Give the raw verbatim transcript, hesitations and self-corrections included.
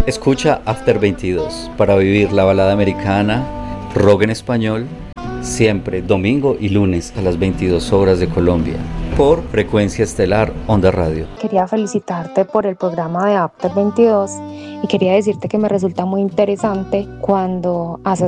Escucha After veintidós para vivir la balada americana, rock en español, siempre domingo y lunes a las veintidós horas de Colombia, por Frecuencia Estelar Onda Radio. Quería felicitarte por el programa de After veintidós y quería decirte que me resulta muy interesante cuando haces